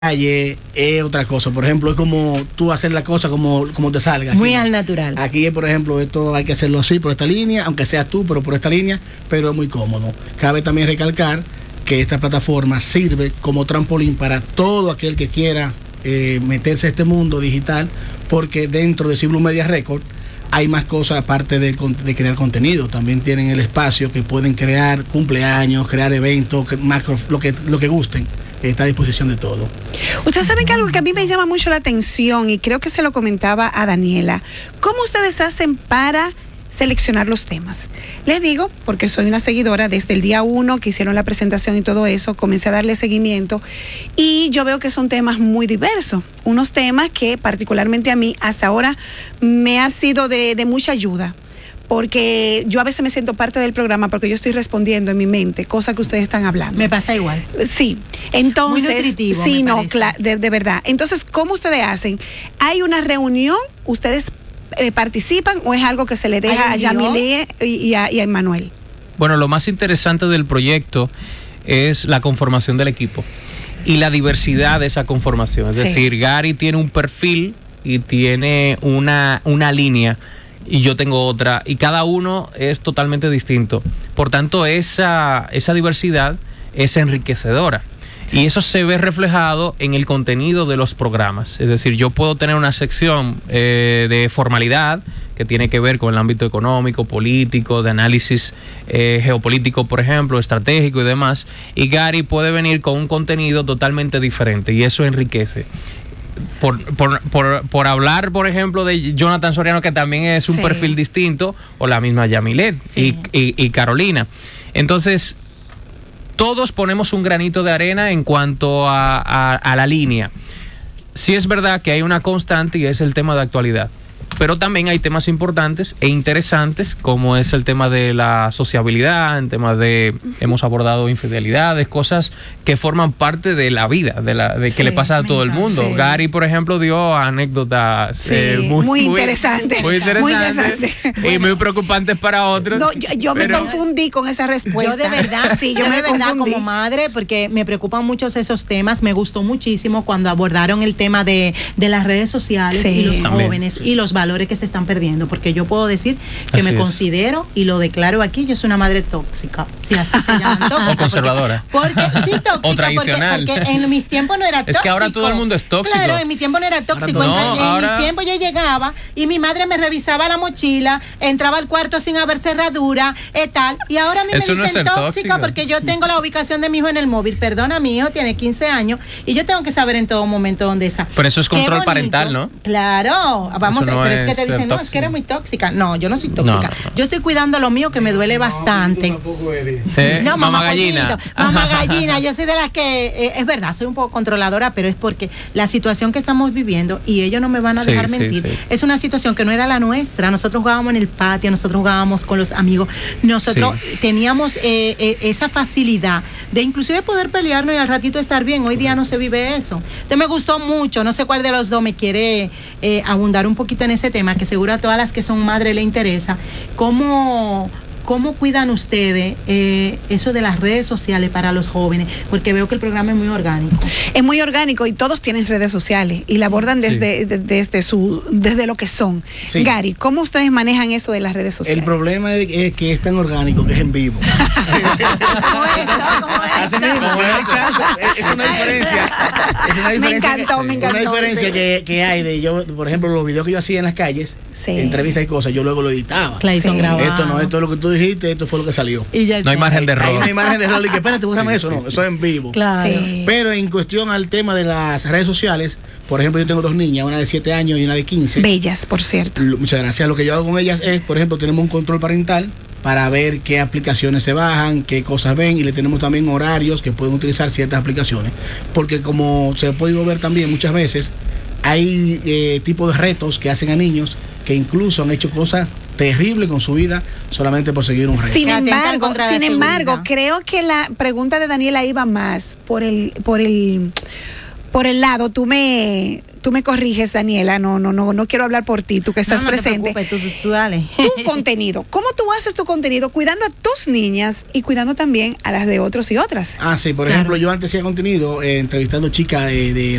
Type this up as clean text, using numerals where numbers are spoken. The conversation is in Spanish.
calle es otra cosa. Por ejemplo, es como tú hacer la cosa como te salga. Muy al natural. Aquí, por ejemplo, esto hay que hacerlo así, por esta línea, aunque seas tú, pero por esta línea, pero es muy cómodo. Cabe también recalcar que esta plataforma sirve como trampolín para todo aquel que quiera meterse a este mundo digital, porque dentro de Ciblu Media Record hay más cosas aparte de crear contenido. También tienen el espacio que pueden crear cumpleaños, crear eventos, lo que gusten. Está a disposición de todo. Ustedes saben que algo que a mí me llama mucho la atención, y creo que se lo comentaba a Daniela, ¿cómo ustedes hacen para seleccionar los temas? Les digo, porque soy una seguidora desde el día 1 que hicieron la presentación y todo eso, comencé a darle seguimiento y yo veo que son temas muy diversos, unos temas que particularmente a mí hasta ahora me ha sido de mucha ayuda. Porque yo a veces me siento parte del programa porque yo estoy respondiendo en mi mente cosas que ustedes están hablando. Me pasa igual. Sí, entonces, muy nutritivo, sí, no, de verdad. Entonces, ¿cómo ustedes hacen? ¿Hay una reunión? ¿Ustedes participan o es algo que se le deja a Yamilet y a Emmanuel? Bueno, lo más interesante del proyecto es la conformación del equipo y la diversidad de esa conformación. Es decir, Gary tiene un perfil y tiene una línea, y yo tengo otra, y cada uno es totalmente distinto. Por tanto, esa diversidad es enriquecedora. Sí. Y eso se ve reflejado en el contenido de los programas. Es decir, yo puedo tener una sección de formalidad que tiene que ver con el ámbito económico, político, de análisis geopolítico, por ejemplo, estratégico y demás, y Gary puede venir con un contenido totalmente diferente, y eso enriquece. Por hablar, por ejemplo, de Jonathan Soriano, que también es un perfil distinto, o la misma Yamilet y Carolina. Entonces, todos ponemos un granito de arena en cuanto a la línea. Sí es verdad que hay una constante y es el tema de actualidad, pero también hay temas importantes e interesantes, como es el tema de la sociabilidad, el tema de, hemos abordado infidelidades, cosas que forman parte de la vida, que le pasa a todo el mundo. Sí. Gary, por ejemplo, dio anécdotas muy interesantes. Muy interesantes y muy preocupantes para otros. No, yo me confundí con esa respuesta. Yo de verdad, yo de verdad como madre, porque me preocupan muchos esos temas, me gustó muchísimo cuando abordaron el tema de las redes sociales y los jóvenes y los valores que se están perdiendo, porque yo puedo decir que así me considero y lo declaro aquí, yo soy una madre tóxica, si así se llama, tóxica, o conservadora, porque sí, tóxica, o tradicional, porque en mis tiempos no era tóxico. Es que ahora todo el mundo es tóxico. Claro, en mi tiempo no era tóxico. En mis tiempos yo llegaba y mi madre me revisaba la mochila, entraba al cuarto sin haber cerradura, tal, y ahora a mí eso me dicen no tóxica porque yo tengo la ubicación de mi hijo en el móvil. Perdona, mi hijo tiene 15 años y yo tengo que saber en todo momento dónde está. Pero eso es control parental, ¿no? Claro, vamos, pero es que te dicen, no, es que eres muy tóxica. No, yo no soy tóxica. No. Yo estoy cuidando lo mío, que me duele bastante. No, mamá gallina. Mamá gallina, yo soy de las que, es verdad, soy un poco controladora, pero es porque la situación que estamos viviendo, y ellos no me van a dejar mentir, es una situación que no era la nuestra. Nosotros jugábamos en el patio, nosotros jugábamos con los amigos, nosotros teníamos esa facilidad de inclusive poder pelearnos y al ratito estar bien. Hoy día no se vive eso. Entonces me gustó mucho, no sé cuál de los dos me quiere abundar un poquito en ese tema, que seguro a todas las que son madres le interesa. ¿Cómo cuidan ustedes eso de las redes sociales para los jóvenes? Porque veo que el programa es muy orgánico. Es muy orgánico y todos tienen redes sociales y la abordan desde lo que son. Sí. Gary, ¿cómo ustedes manejan eso de las redes sociales? El problema es que es tan orgánico que es en vivo. Es una diferencia. Me encantó. Una diferencia que hay de yo, por ejemplo, los videos que yo hacía en las calles, entrevistas y cosas, yo luego lo editaba. Son grabados. Esto es lo que tú dijiste, esto fue lo que salió. Y ya no hay margen de error. Ahí no hay margen de error. Y que espérate, búscame eso. No, eso es en vivo. Claro. Sí. Pero en cuestión al tema de las redes sociales, por ejemplo, yo tengo 2 niñas, una de 7 años y una de 15. Bellas, por cierto. Muchas gracias. Lo que yo hago con ellas es, por ejemplo, tenemos un control parental para ver qué aplicaciones se bajan, qué cosas ven, y le tenemos también horarios que pueden utilizar ciertas aplicaciones. Porque como se ha podido ver también muchas veces, hay tipos de retos que hacen a niños que incluso han hecho cosas terribles con su vida solamente por seguir un reto. Sin embargo, creo que la pregunta de Daniela iba más por el lado, tú me tú me corriges, Daniela, no quiero hablar por ti, tú que estás presente. Te preocupes, tú dale. Tu contenido, ¿cómo tú haces tu contenido cuidando a tus niñas y cuidando también a las de otros y otras? Sí, por ejemplo, yo antes hacía contenido entrevistando chicas de